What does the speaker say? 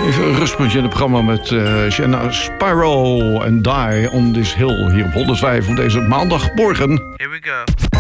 Even een rustpuntje in het programma met Shanna Sparrow en Die on This Hill hier op 105 op deze maandagmorgen. Here we go.